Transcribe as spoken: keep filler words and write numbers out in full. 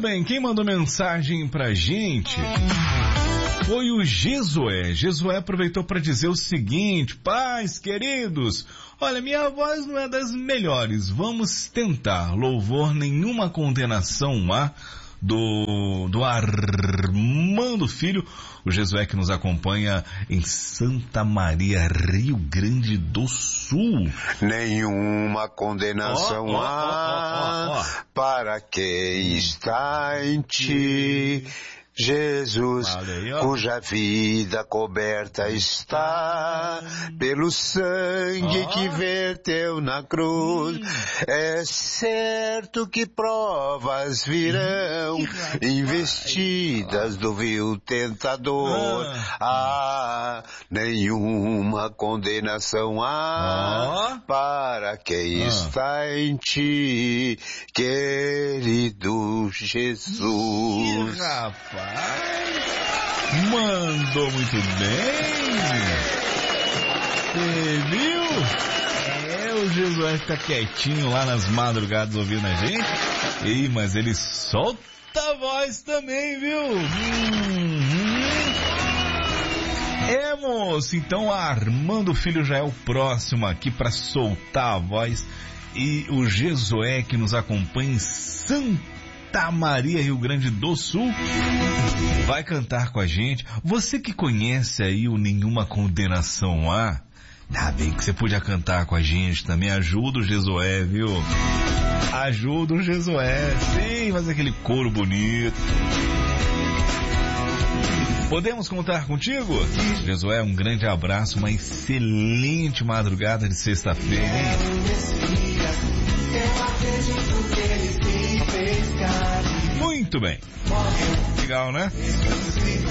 bem, quem mandou mensagem pra gente foi o Jesué. Jesué aproveitou para dizer o seguinte: pais queridos, olha, minha voz não é das melhores, vamos tentar. Louvor nenhuma condenação há, do, do Armando Filho, o Jesué que nos acompanha em Santa Maria, Rio Grande do Sul. Nenhuma condenação oh, oh, há oh, oh, oh, oh. para quem está em ti, Jesus, aí, cuja vida coberta está pelo sangue oh. que verteu na cruz. Hum. É certo que provas virão, hum. investidas do vil tentador. Ah, nenhuma condenação há oh. para quem oh. está em ti, querido Jesus. Ih, rapaz. Mandou muito bem. Você viu? É, o Jesué fica quietinho lá nas madrugadas ouvindo a gente. Ei, mas ele solta a voz também, viu? Uhum. É, moço, então Armando Filho já é o próximo aqui para soltar a voz. E o Jesué que nos acompanha em Santa Maria, Rio Grande do Sul, vai cantar com a gente. Você que conhece aí o Nenhuma Condenação Há, ainda bem que você podia cantar com a gente também. Ajuda o Jesué, viu? Ajuda o Jesué, sim, faz aquele coro bonito. Podemos contar contigo? Jesué, um grande abraço, uma excelente madrugada de sexta-feira, hein? Muito bem. Legal, né?